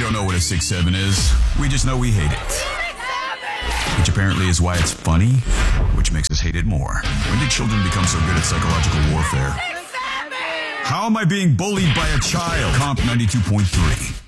don't know what a 6-7 is. We just know we hate it. Which apparently is why it's funny, which makes us hate it more. When did children become so good at psychological warfare? How am I being bullied by a child? Comp 92.3.